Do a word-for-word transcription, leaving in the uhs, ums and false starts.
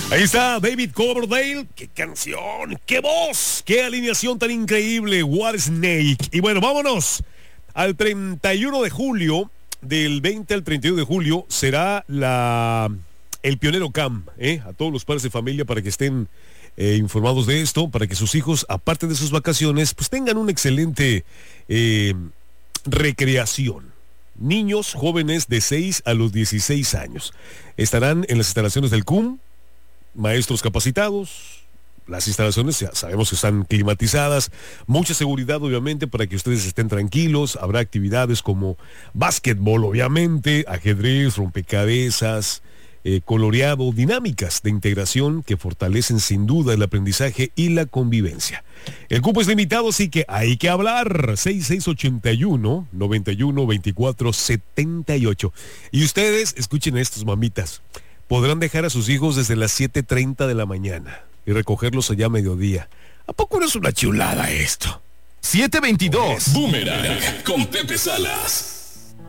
Ahí está David Coverdale. ¡Qué canción! ¡Qué voz! ¡Qué alineación tan increíble! What Snake. Y bueno, vámonos. Al treinta y uno de julio, del veinte al treinta y uno de julio, será la el Pionero Camp, ¿eh? A todos los padres de familia para que estén eh, informados de esto, para que sus hijos, aparte de sus vacaciones, pues tengan una excelente eh, recreación. Niños jóvenes de seis a los dieciséis años estarán en las instalaciones del C U M, maestros capacitados. Las instalaciones ya sabemos que están climatizadas, mucha seguridad obviamente para que ustedes estén tranquilos. Habrá actividades como básquetbol obviamente, ajedrez, rompecabezas, eh, coloreado, dinámicas de integración que fortalecen sin duda el aprendizaje y la convivencia. El cupo es limitado, así que hay que hablar. seis seis ocho uno, nueve uno dos cuatro siete ocho. Y ustedes, escuchen a estos mamitas, podrán dejar a sus hijos desde las siete treinta de la mañana y recogerlos allá a mediodía. ¿A poco no es una chulada esto? siete veintidós. Boomerang con Pepe Salas.